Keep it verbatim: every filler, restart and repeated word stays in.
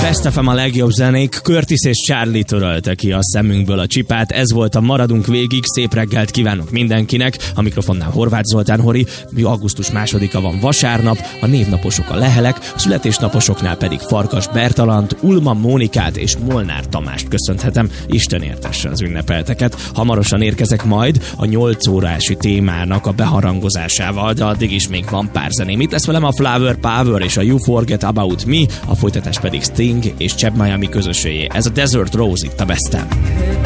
Best ef em a legjobb zenék, Curtis és Charlie törölte ki a szemünkből a csipát, ez volt a Maradunk végig, szép reggelt kívánok mindenkinek, a mikrofonnál Horváth Zoltán Hori, augusztus másodika van vasárnap, a névnaposok a Lehelek, a születésnaposoknál pedig Farkas Bertalant, Ulma Mónikát és Molnár Tamást köszönhetem, Isten értesse az ünnepelteket. Hamarosan érkezek majd a nyolc órási témának a beharangozásával, de addig is még van pár zeném. Itt lesz velem a Flower Power és a You Forget About Me, a folytatás pedig Sting és Cheb Miami közösségé. Ez a Desert Rose itt a Besten.